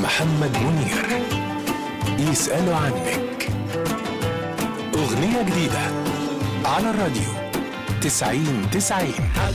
محمد منير يسألوا عنك. أغنية جديدة على الراديو 90-90.